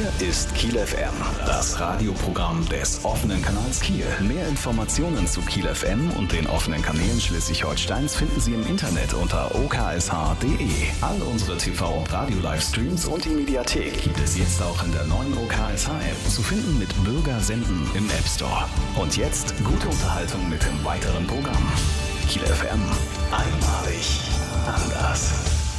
Hier ist Kiel FM, das Radioprogramm des offenen Kanals Kiel. Mehr Informationen zu Kiel FM und den offenen Kanälen Schleswig-Holsteins finden Sie im Internet unter oksh.de. All unsere TV- und Radio-Livestreams und die Mediathek gibt es jetzt auch in der neuen OKSH-App zu finden mit Bürgersenden im App Store. Und jetzt gute Unterhaltung mit dem weiteren Programm. Kiel FM, einmalig anders.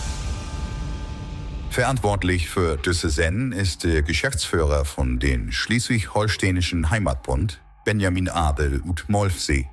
Verantwortlich für diese Sendung ist der Geschäftsführer von den Schleswig-Holsteinischen Heimatbund, Benjamin Adel ut Molfsee.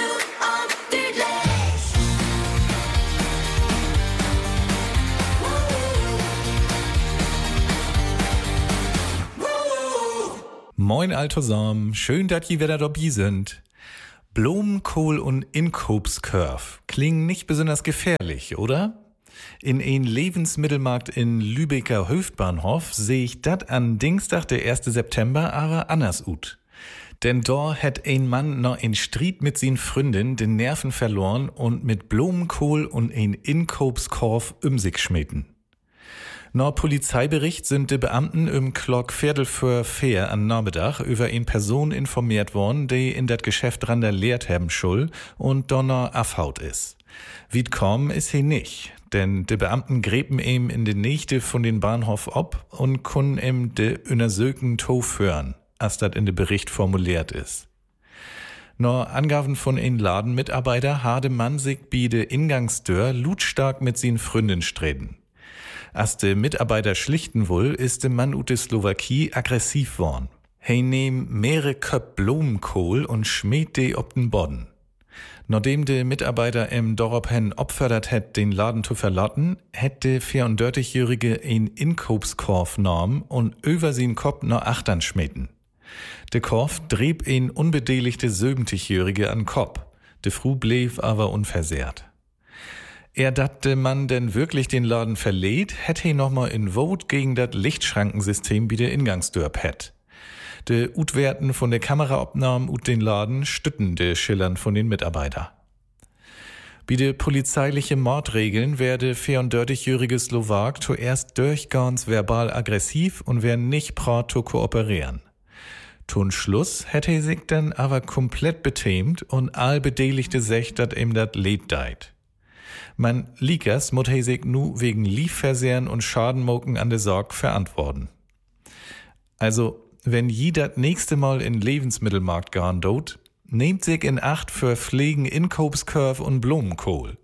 Moin Altosam, schön, dass ihr wieder dabei sind. Blumenkohl und Inkopskurve klingen nicht besonders gefährlich, oder? In ein Lebensmittelmarkt in Lübecker Hüftbahnhof sehe ich dat an Dienstag, der 1. September, aber anders ut. Denn da hat ein Mann noch in Streit mit sin Freundin den Nerven verloren und mit Blumenkohl und ein Inkopskorf sich schmeten. Nach Polizeibericht sind die Beamten im Klock 3:45 an Nachmittag über eine Person informiert worden, die in dat Geschäft dran der lehrt haben schul und donner afhaut ist. Wie't kommen ist he nicht, denn die Beamten gräben ihm in die Nächte von den Bahnhof ab und können ihm de Untersöken Tof hören, als dat in de Bericht formuliert ist. Nach Angaben von ein Ladenmitarbeiter habe man sich bei de Ingangstür lutstark mit sin Freundin streden. Als de Mitarbeiter schlichten will, ist de Mann ut de Slowakei aggressiv worden. He nehm mehrere Köp Blumenkohl und schmäht de ob den Boden. Nachdem der Mitarbeiter im Dorobhen opferdert hätt, den Laden zu verlassen, hätte der 34-Jährige ein Inkopskorf genommen und über sin Kopf nach achtern schmeten. Der Korf trieb ein unbedeligte 70-Jährige an Kopf. De Frau blieb aber unversehrt. Dat de Mann denn wirklich den Laden verlädt, hätte er nochmal in Vote gegen das Lichtschrankensystem bei der Ingangstür pett. De Utwerten von der Kameraabnahmen ut den Laden stütten de Schillern von den Mitarbeitern. Bei de polizeiliche Mordregeln werde 34-jährige Slowak zuerst durchgehends verbal aggressiv und wär nicht prat zu kooperieren. Tun Schluss hätte er sich dann aber komplett betämt und all Bedeligte sech, dat ihm dat Leid deit. Man Likas mut he sich nu wegen Liefversehen und Schadenmoken an de Sorg verantworten. Also, wenn je dat nächste Mal in Lebensmittelmarkt gehen dort, nehmt sich in Acht für Pflegen Inkopskurve und Blumenkohl.